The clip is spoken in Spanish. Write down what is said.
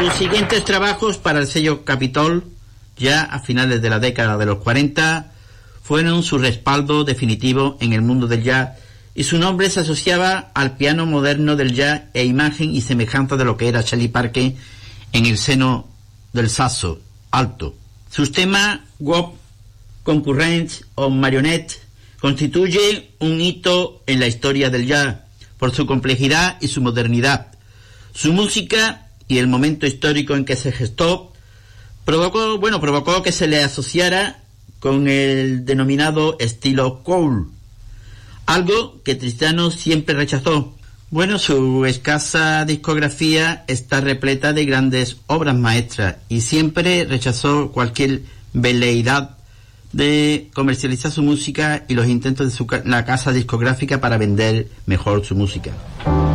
Sus siguientes trabajos para el sello Capitol, ya a finales de la década de los 40, fueron su respaldo definitivo en el mundo del jazz, y su nombre se asociaba al piano moderno del jazz e imagen y semejanza de lo que era Charlie Parker en el seno del saxo alto. Sus temas Wop, Concurrent o Marionette constituyen un hito en la historia del jazz por su complejidad y su modernidad. Su música y el momento histórico en que se gestó provocó que se le asociara con el denominado estilo cool, algo que Tristano siempre rechazó. Su escasa discografía está repleta de grandes obras maestras y siempre rechazó cualquier veleidad de comercializar su música y los intentos de la casa discográfica para vender mejor su música.